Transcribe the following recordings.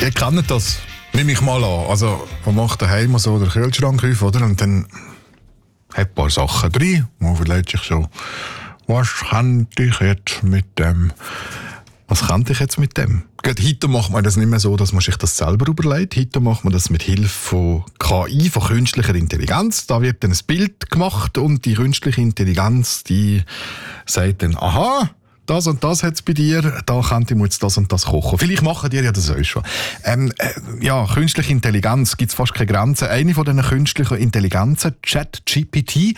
Ihr kennt das, nehme ich mal an. Also, man macht daheim so den Kühlschrank auf, oder? Und dann hat ein paar Sachen drin. Man überlegt sich so, was könnte ich jetzt mit dem? Gerade heute macht man das nicht mehr so, dass man sich das selber überlegt. Heute macht man das mit Hilfe von KI, von künstlicher Intelligenz. Da wird dann ein Bild gemacht und die künstliche Intelligenz, die sagt dann, aha, das und das hat es bei dir, da könnte ich mir jetzt das und das kochen. Vielleicht machen die ja das auch schon. Künstliche Intelligenz, gibt es fast keine Grenzen. Eine von diesen künstlichen Intelligenzen, ChatGPT,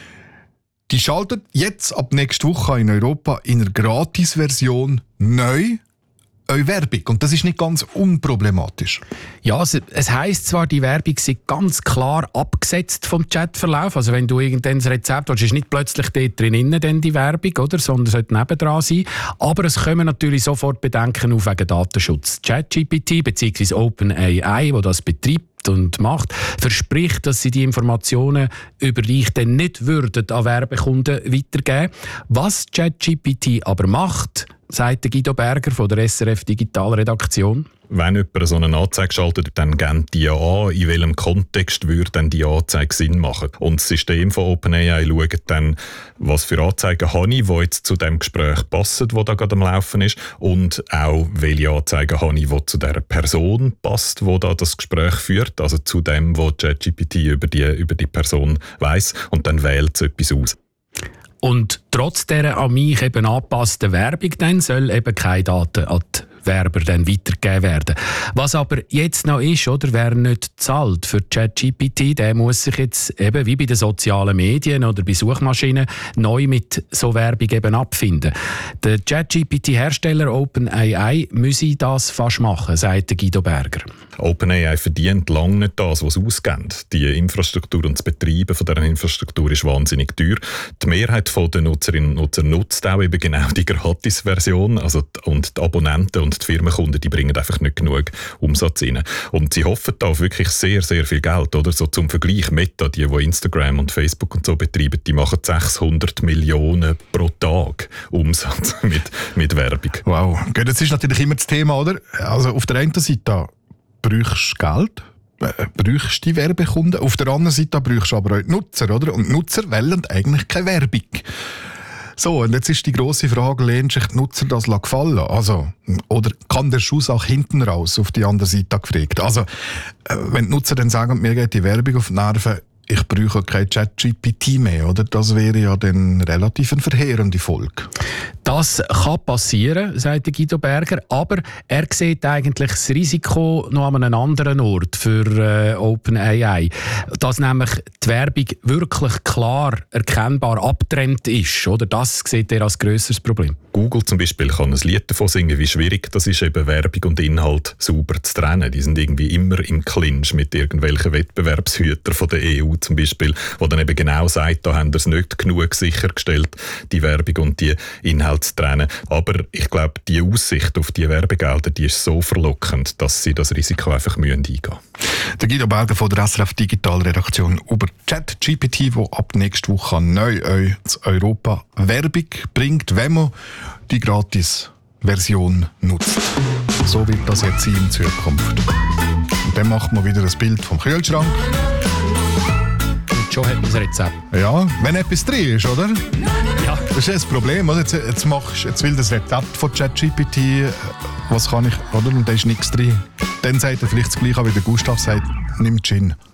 die schaltet jetzt ab nächster Woche in Europa in einer Gratis-Version neu eine Werbung. Und das ist nicht ganz unproblematisch. Ja, es heisst zwar, die Werbung sei ganz klar abgesetzt vom Chatverlauf. Also wenn du irgendein Rezept willst, ist nicht plötzlich dort drinnen dann die Werbung, oder? Sondern es sollte nebendran sein. Aber es kommen natürlich sofort Bedenken auf wegen Datenschutz. ChatGPT bzw. OpenAI, wo das betreibt und macht, verspricht, dass sie die Informationen über dich dann nicht würden an Werbekunden weitergeben. Was ChatGPT aber macht, sagt Guido Berger von der SRF Digitalredaktion. Wenn jemand so eine Anzeige schaltet, dann geben die ja an, in welchem Kontext würde dann die Anzeige Sinn machen. Und das System von OpenAI schaut dann, was für Anzeigen habe ich, die jetzt zu dem Gespräch passen, das da gerade am Laufen ist, und auch, welche Anzeigen habe ich, die zu der Person passt, die da das Gespräch führt, also zu dem, was ChatGPT über die Person weiss, und dann wählt es etwas aus. Und trotz dieser an mich eben angepassten Werbung dann soll eben keine Daten an die Werber dann weitergegeben werden. Was aber jetzt noch ist, oder, wer nicht zahlt für ChatGPT, der muss sich jetzt eben wie bei den sozialen Medien oder bei Suchmaschinen neu mit so Werbung eben abfinden. Der ChatGPT-Hersteller OpenAI müsse das fast machen, sagt Guido Berger. OpenAI verdient lange nicht das, was es ausgibt. Die Infrastruktur und das Betreiben von dieser Infrastruktur ist wahnsinnig teuer. Die Mehrheit der Nutzerinnen und Nutzer nutzt auch eben genau die Gratis-Version. Und die Abonnenten und die Firmenkunden, die bringen einfach nicht genug Umsatz rein. Und sie hoffen da auf wirklich sehr, sehr viel Geld. Oder? So zum Vergleich, Meta, die Instagram und Facebook und so betreiben, die machen 600 Millionen pro Tag Umsatz mit Werbung. Wow. Das ist natürlich immer das Thema, oder? Also auf der einen Seite brauchst du Geld, brauchst die Werbekunden. Auf der anderen Seite brauchst du aber auch die Nutzer, oder? Und die Nutzer wollen eigentlich keine Werbung. So, und jetzt ist die grosse Frage, lernen sich die Nutzer das gefallen? Also, oder kann der Schuss auch hinten raus, auf die andere Seite gefragt? Also, wenn die Nutzer dann sagen, mir geht die Werbung auf die Nerven, ich brauche kein ChatGPT mehr, oder? Das wäre ja dann relativ eine verheerende Folge. Das kann passieren, sagt Guido Berger, aber er sieht eigentlich das Risiko noch an einem anderen Ort für OpenAI, dass nämlich die Werbung wirklich klar erkennbar abgetrennt ist, oder? Das sieht er als grösseres Problem. Google zum Beispiel kann ein Lied davon singen, wie schwierig das ist, eben Werbung und Inhalt sauber zu trennen. Die sind irgendwie immer im Clinch mit irgendwelchen Wettbewerbshütern von der EU zum Beispiel, wo dann eben genau sagt, da haben wir es nicht genug sichergestellt, die Werbung und die Inhalte zu trennen. Aber ich glaube, die Aussicht auf die Werbegelder, die ist so verlockend, dass sie das Risiko einfach eingehen müssen. Der Guido Berger von der SRF Digitalredaktion über ChatGPT, wo ab nächster Woche neu in Europa Werbung bringt, wenn man die Gratis-Version nutzt. So wird das jetzt sein in Zukunft. Und dann macht man wieder ein Bild vom Kühlschrank. Und schon hat man das Rezept. Ja, wenn etwas drin ist, oder? Ja. Das ist ja das Problem, oder? Jetzt will das Rezept von ChatGPT, was kann ich, oder? Und da ist nichts drin. Dann sagt er vielleicht das Gleiche, wie der Gustav sagt, nimm Gin.